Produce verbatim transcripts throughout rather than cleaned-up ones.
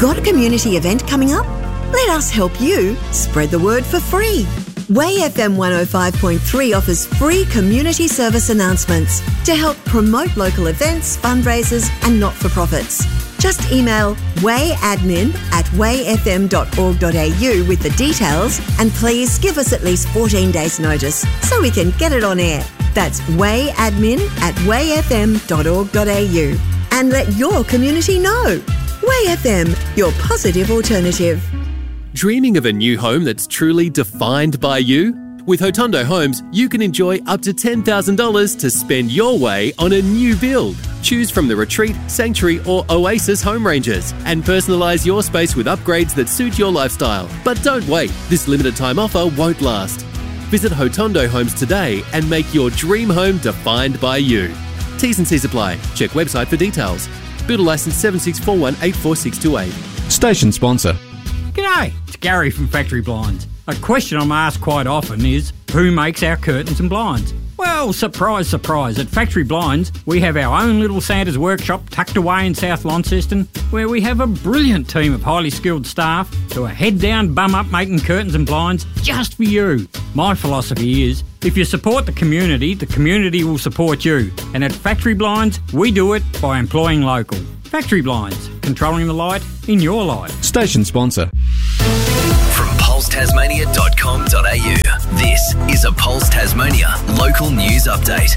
Got a community event coming up? Let us help you spread the word for free. Way F M one oh five point three offers free community service announcements to help promote local events, fundraisers and not-for-profits. Just email wayadmin at way f m dot org dot a u with the details, and please give us at least fourteen days notice so we can get it on air. That's wayadmin at way f m dot org dot a u. And let your community know. Way F M, your positive alternative. Dreaming of a new home that's truly defined by you? With Hotondo Homes, you can enjoy up to ten thousand dollars to spend your way on a new build. Choose from the Retreat, Sanctuary or Oasis home ranges and personalise your space with upgrades that suit your lifestyle. But don't wait, this limited time offer won't last. Visit Hotondo Homes today and make your dream home defined by you. T's and C's apply. Check website for details. Builder licence seven six four one eight four six two eight. Station sponsor. G'day, it's Gary from Factory Blinds. A question I'm asked quite often is, who makes our curtains and blinds? Well, surprise, surprise, at Factory Blinds we have our own little Santa's workshop tucked away in South Launceston, where we have a brilliant team of highly skilled staff who are head down, bum up making curtains and blinds just for you. My philosophy is, if you support the community, the community will support you. And at Factory Blinds, we do it by employing local. Factory Blinds, controlling the light in your life. Station sponsor. From pulse tasmania dot com dot a u, this is a Pulse Tasmania local news update.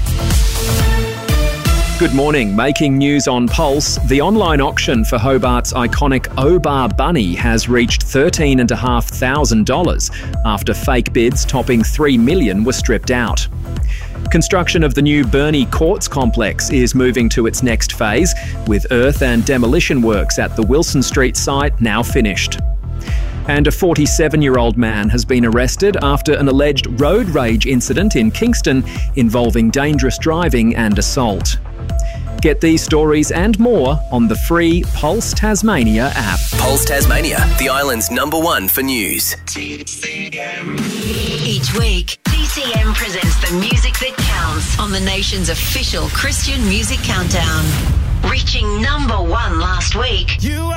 Good morning. Making news on Pulse, the online auction for Hobart's iconic O-Bar Bunny has reached thirteen thousand five hundred dollars after fake bids topping three million dollars were stripped out. Construction of the new Burnie Courts complex is moving to its next phase, with earth and demolition works at the Wilson Street site now finished. And a forty-seven-year-old man has been arrested after an alleged road rage incident in Kingston involving dangerous driving and assault. Get these stories and more on the free Pulse Tasmania app. Pulse Tasmania, the island's number one for news. Each week, T C M presents the music that counts on the nation's official Christian music countdown. Reaching number one last week. You